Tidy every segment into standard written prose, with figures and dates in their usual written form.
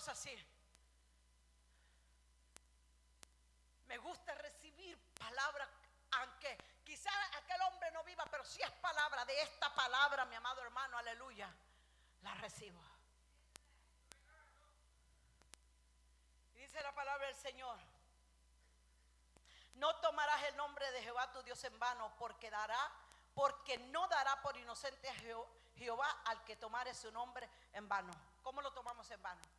Dios así. Me gusta recibir palabra, aunque quizás aquel hombre no viva, pero si es palabra, de esta palabra, mi amado hermano, aleluya, la recibo. Y dice la palabra del Señor: no tomarás el nombre de Jehová tu Dios en vano, porque no dará por inocente a Jehová al que tomare su nombre en vano. ¿Cómo lo tomamos en vano?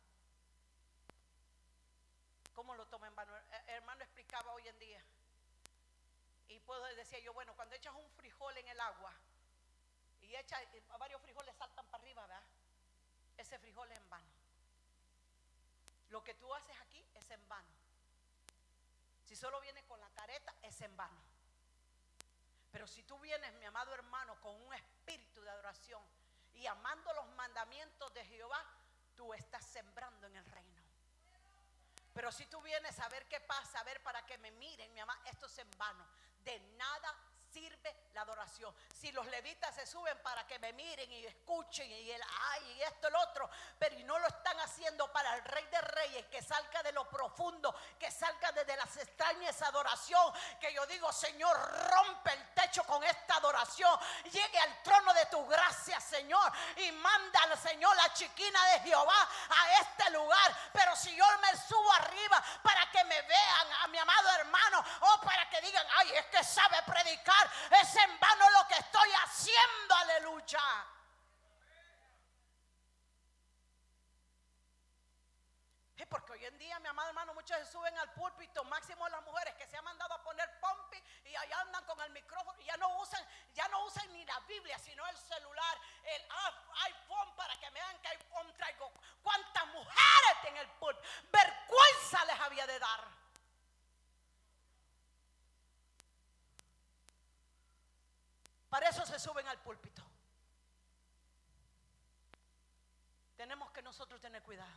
¿Cómo lo toma en vano? Hermano explicaba hoy en día. Y decía yo, bueno, cuando echas un frijol en el agua y varios frijoles saltan para arriba, ¿verdad? Ese frijol es en vano. Lo que tú haces aquí es en vano. Si solo vienes con la careta, es en vano. Pero si tú vienes, mi amado hermano, con un espíritu de adoración y amando los mandamientos de Jehová, tú estás sembrando en el reino. Pero si tú vienes a ver qué pasa, a ver para que me miren, mi amado, esto es en vano. De nada sirve la adoración. Si los levitas se suben para que me miren y escuchen y esto, el otro, pero y no lo están haciendo para el Rey de Reyes, que salga de lo profundo, que salga desde las extrañas esa adoración, que yo digo, Señor, rompe el techo con esta adoración, llegue al trono de tu gracia, Señor, y manda al Señor la chiquina de Jehová a este lugar. Pero si yo me subo arriba para que me vean, a mi amado hermano, o para que digan, ay, es que sabe predicar, es en vano lo que estoy haciendo, aleluya. Es porque hoy en día, mi amado hermano, muchos se suben al púlpito, máximo las mujeres que se han mandado a poner pompi y allá andan con el micrófono y ya no usan ni la Biblia, sino el celular, el iPhone, para que me vean que iPhone traigo. ¿Cuántas mujeres en el púlpito? Vergüenza les había de dar. Para eso se suben al púlpito. Tenemos que nosotros tener cuidado.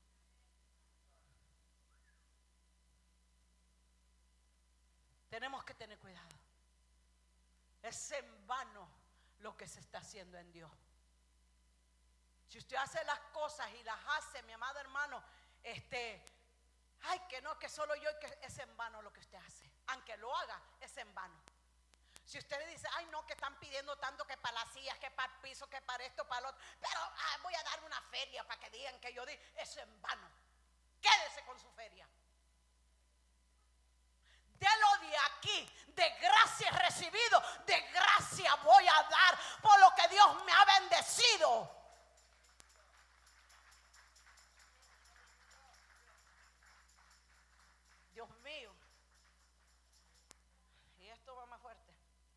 Tenemos que tener cuidado. Es en vano lo que se está haciendo en Dios. Si usted hace las cosas y las hace, mi amado hermano, ay, que no, que solo yo, que es en vano lo que usted hace. Aunque lo haga, es en vano. Si usted le dice, ay no, que están pidiendo tanto, que para las sillas, que para el piso, que para esto, para lo otro, pero voy a dar una feria para que digan que yo di, eso es en vano. Quédese con su feria. De lo de aquí, de gracia he recibido, de gracia voy a dar por lo que Dios me ha bendecido. Dios mío. Y esto va más fuerte.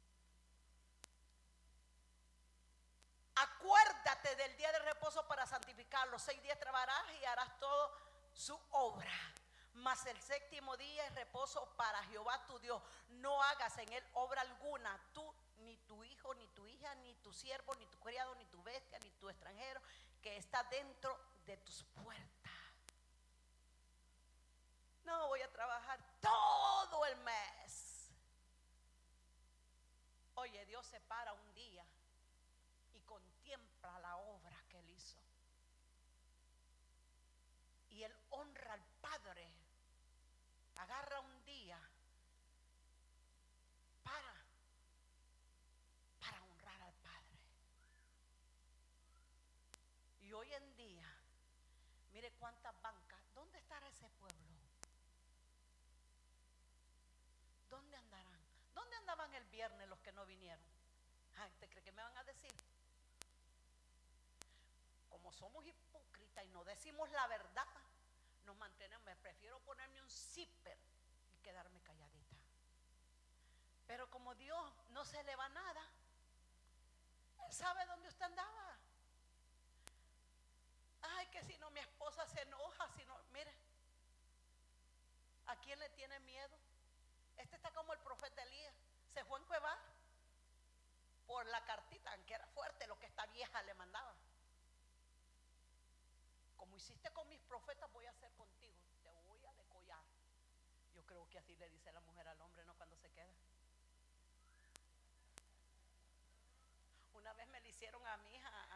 Acuérdate del día de reposo para santificarlo. 6 días trabajarás y harás todo su obra. Mas el 7º día es reposo para Jehová tu Dios. No hagas en él obra alguna, tú, ni tu hijo, ni tu hija, ni tu siervo, ni tu criado, ni tu bestia, ni tu extranjero que está dentro de tus puertas. No voy a trabajar todo el mes. Oye, Dios se para un día y contempla la obra que él hizo. Y él honra al Padre. Agarra un día para honrar al Padre. Y hoy en día, mire cuántas bancas. ¿Dónde estará ese pueblo? ¿Dónde andarán? ¿Dónde andaban el viernes los que no vinieron? Ay, ¿te cree que me van a decir? Como somos hipócritas y no decimos la verdad, nos mantenemos. Me prefiero ponerme un zipper y quedarme calladita. Pero como Dios no se le va nada, Él sabe dónde usted andaba. Ay, que si no mi esposa se enoja, si no, mire, ¿a quién le tiene miedo? Este está como el profeta Elías, se fue a encuevar por la cartita, aunque era fuerte lo que esta vieja le mandaba. Como hiciste con mis profetas, voy a hacer contigo, te voy a decollar. Yo creo que así le dice la mujer al hombre, ¿no? Cuando se queda. Una vez me le hicieron a mi hija